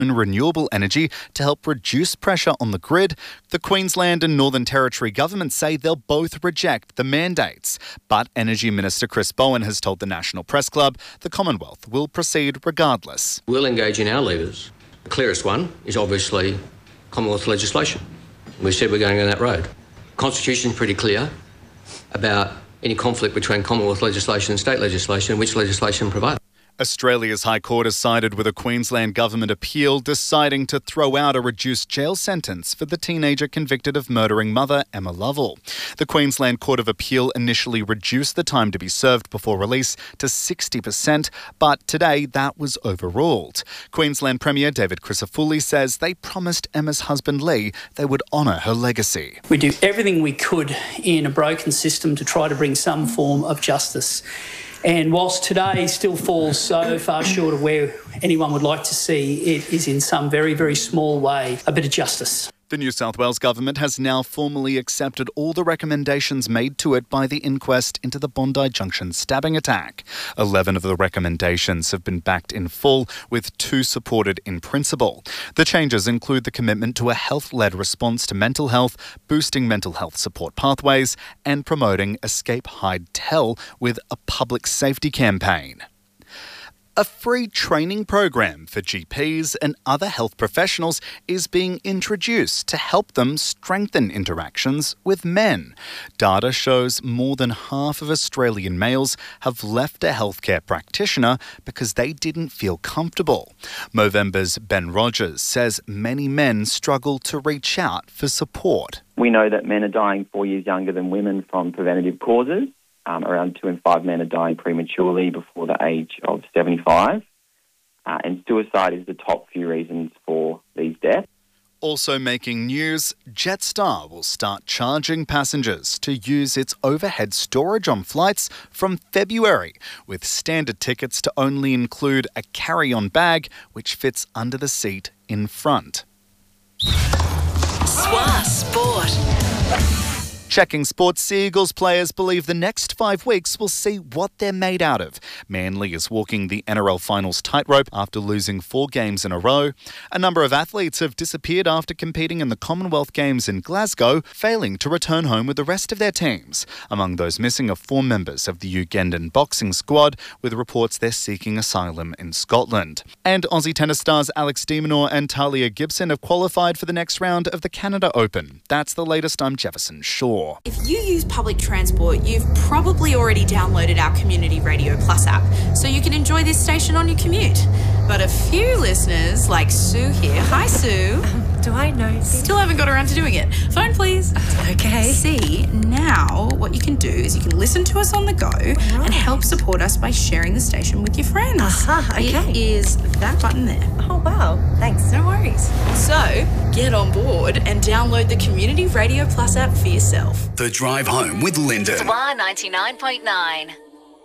renewable energy to help reduce pressure on the grid. The Queensland and Northern Territory governments say they'll both reject the mandates. But Energy Minister Chris Bowen has told the National Press Club the Commonwealth will proceed regardless. We'll engage in our levers. The clearest one is obviously Commonwealth legislation. We said we're going down that road. The Constitution is pretty clear about any conflict between Commonwealth legislation and state legislation, which legislation prevails. Australia's High Court has sided with a Queensland government appeal deciding to throw out a reduced jail sentence for the teenager convicted of murdering mother Emma Lovell. The Queensland Court of Appeal initially reduced the time to be served before release to 60%, but today that was overruled. Queensland Premier David Crisafulli says they promised Emma's husband Lee they would honour her legacy. We do everything we could in a broken system to try to bring some form of justice. And whilst today still falls so far short of where anyone would like to see, it is in some very, very small way a bit of justice. The New South Wales government has now formally accepted all the recommendations made to it by the inquest into the Bondi Junction stabbing attack. 11 of the recommendations have been backed in full, with 2 supported in principle. The changes include the commitment to a health-led response to mental health, boosting mental health support pathways, and promoting Escape, Hide, Tell with a public safety campaign. A free training program for GPs and other health professionals is being introduced to help them strengthen interactions with men. Data shows more than half of Australian males have left a healthcare practitioner because they didn't feel comfortable. Movember's Ben Rogers says many men struggle to reach out for support. We know that men are dying 4 years younger than women from preventative causes. Around 2 in 5 men are dying prematurely before the age of 75. And suicide is the top few reasons for these deaths. Also making news, Jetstar will start charging passengers to use its overhead storage on flights from February, with standard tickets to only include a carry-on bag which fits under the seat in front. SWA Sport. Checking sports, Sea Eagles players believe the next 5 weeks will see what they're made out of. Manly is walking the NRL Finals tightrope after losing 4 games in a row. A number of athletes have disappeared after competing in the Commonwealth Games in Glasgow, failing to return home with the rest of their teams. Among those missing are 4 members of the Ugandan boxing squad, with reports they're seeking asylum in Scotland. And Aussie tennis stars Alex de Minaur and Talia Gibson have qualified for the next round of the Canada Open. That's the latest. I'm Jefferson Shaw. If you use public transport, you've probably already downloaded our Community Radio Plus app, so you can enjoy this station on your commute. But a few listeners, like Sue here, hi Sue. Do I know? Still haven't got around to doing it. Phone please. Okay. See, now what you can do is you can listen to us on the go and help support us by sharing the station with your friends. Okay. It is that button there. Oh, wow. Thanks. No worries. So, get on board and download the Community Radio Plus app for yourself. The Drive Home with Lyndon. SWA 99.9.